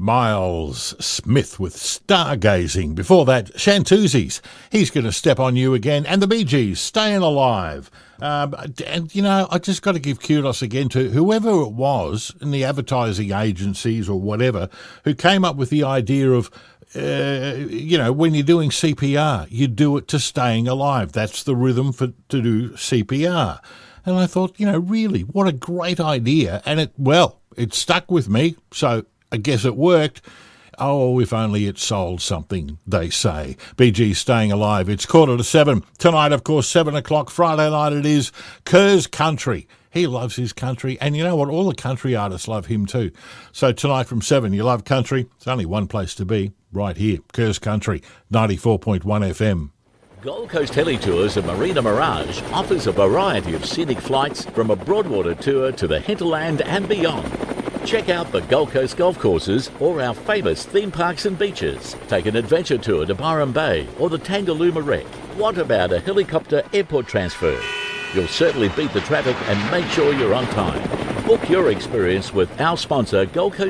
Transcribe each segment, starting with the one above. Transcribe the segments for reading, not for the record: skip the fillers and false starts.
Miles Smith with Stargazing. Before that, Shantuzzi's He's Going to Step on You Again. And the Bee Gees, Staying Alive. And, you know, I just got to give kudos again to whoever it was in the advertising agencies or whatever who came up with the idea of, you know, when you're doing CPR, you do it to staying alive. That's the rhythm to do CPR. And I thought, you know, really, what a great idea. And it stuck with me, so I guess it worked. Oh, if only it sold something, they say. BG Staying Alive. It's 7:15. Tonight, of course, 7 o'clock, Friday night it is. Kerr's Country. He loves his country. And you know what? All the country artists love him too. So tonight from 7, you love country. It's only one place to be, right here. Kerr's Country, 94.1 FM. Gold Coast Heli Tours and Marina Mirage offers a variety of scenic flights from a Broadwater tour to the hinterland and beyond. Check out the Gold Coast golf courses or our famous theme parks and beaches. Take an adventure tour to Byron Bay or the Tangalooma Wreck. What about a helicopter airport transfer? You'll certainly beat the traffic and make sure you're on time. Book your experience with our sponsor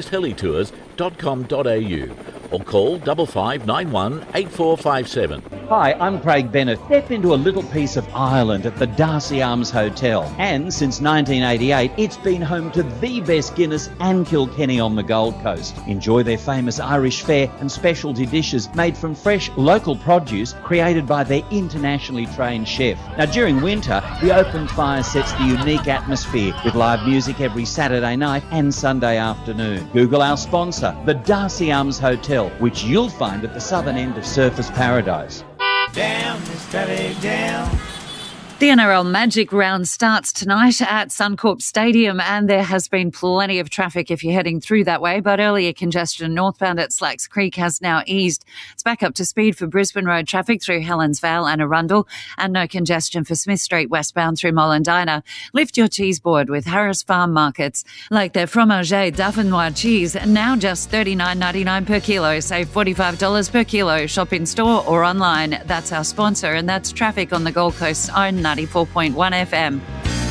goldcoasthelitours.com.au or call 5591 8457. Hi, I'm Craig Bennett. Step into a little piece of Ireland at the Darcy Arms Hotel. And since 1988, it's been home to the best Guinness and Kilkenny on the Gold Coast. Enjoy their famous Irish fare and specialty dishes made from fresh local produce created by their internationally trained chef. Now, during winter, the open fire sets the unique atmosphere with live music every Saturday night and Sunday afternoon. Google our sponsor, the Darcy Arms Hotel, which you'll find at the southern end of Surfers Paradise. Down, steady down. The NRL Magic Round starts tonight at Suncorp Stadium, and there has been plenty of traffic if you're heading through that way, but earlier congestion northbound at Slacks Creek has now eased. It's back up to speed for Brisbane Road traffic through Helens Vale and Arundel, and no congestion for Smith Street westbound through Mollendina. Lift your cheese board with Harris Farm Markets, like their Fromage Dauphinois cheese, now just $39.99 per kilo. Save $45 per kilo. Shop in store or online. That's our sponsor, and that's traffic on the Gold Coast's own 94.1 FM.